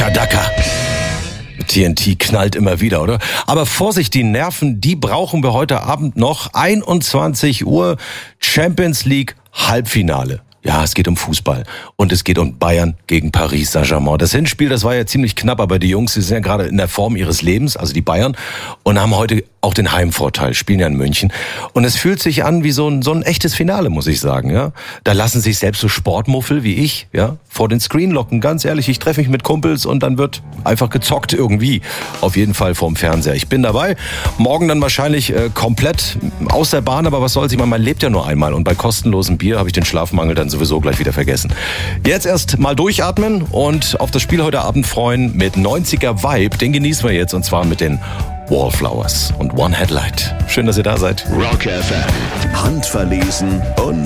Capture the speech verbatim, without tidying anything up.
Daka Daka. T N T knallt immer wieder, oder? Aber Vorsicht, die Nerven, die brauchen wir heute Abend noch. einundzwanzig Uhr, Champions League Halbfinale. Ja, es geht um Fußball und es geht um Bayern gegen Paris Saint-Germain. Das Hinspiel, das war ja ziemlich knapp, aber die Jungs, die sind ja gerade in der Form ihres Lebens, also die Bayern, und haben heute auch den Heimvorteil, spielen ja in München. Und es fühlt sich an wie so ein, so ein echtes Finale, muss ich sagen, ja. Da lassen sich selbst so Sportmuffel wie ich, ja, vor den Screen locken. Ganz ehrlich, ich treffe mich mit Kumpels und dann wird einfach gezockt irgendwie. Auf jeden Fall vorm Fernseher. Ich bin dabei. Morgen dann wahrscheinlich äh, komplett aus der Bahn, aber was soll's, ich meine, man lebt ja nur einmal und bei kostenlosem Bier habe ich den Schlafmangel dann sowieso gleich wieder vergessen. Jetzt erst mal durchatmen und auf das Spiel heute Abend freuen mit neunziger Vibe. Den genießen wir jetzt und zwar mit den Wallflowers und One Headlight. Schön, dass ihr da seid. Rock F M. Handverlesen und